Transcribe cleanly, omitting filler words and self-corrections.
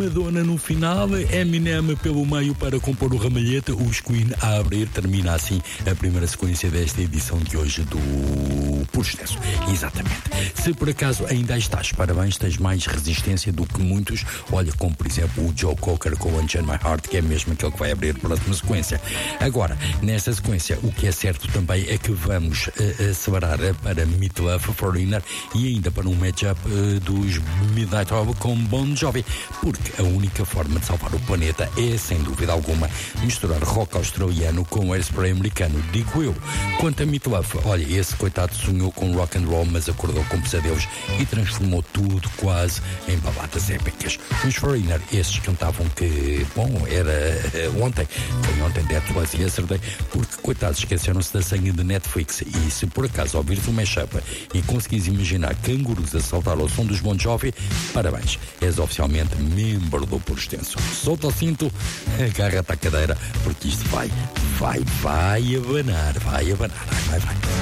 Madonna no final, Eminem pelo meio para compor o ramalhete, os Queen a abrir. Termina assim a primeira sequência desta edição de hoje do Por Extenso. Exatamente. Se por acaso ainda estás, parabéns, tens mais resistência do que muitos. Olha, como por exemplo o Joe Cocker com Unchain My Heart, que é mesmo aquele que vai abrir a próxima sequência. Agora, nesta sequência, o que é certo também é que vamos separar para Meat Love, Foreigner e ainda para um matchup dos Midnight Oil com Bon Jovi, porque a única forma de salvar o planeta é, sem dúvida alguma, misturar rock australiano com airspray americano, digo eu. Quanto a Meat Love, olha, esse coitado sonhou com rock and roll, mas acordou com pesadelos e transformou tudo quase em baladas épicas. Os Foreigner, esses cantavam que, bom, era ontem, foi ontem, That Was Yesterday, porque, coitados, esqueceram-se da senha de Netflix. E se por acaso ouvires um mashup e conseguires imaginar cangurus a saltar ao som dos Bon Jovi, parabéns, és oficialmente membro do Por Extenso. Solta o cinto, agarra-te à cadeira, porque isto vai abanar, vai.